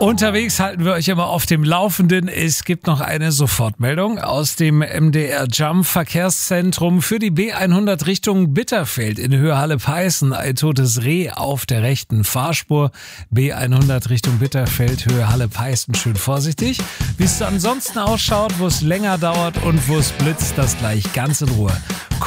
Unterwegs halten wir euch immer auf dem Laufenden. Es gibt noch eine Sofortmeldung aus dem MDR Jump Verkehrszentrum für die B100 Richtung Bitterfeld in Höhe Halle-Peißen. Ein totes Reh auf der rechten Fahrspur. B100 Richtung Bitterfeld, Höhe Halle-Peißen. Schön vorsichtig. Wie es ansonsten ausschaut, wo es länger dauert und wo es blitzt, das gleich ganz in Ruhe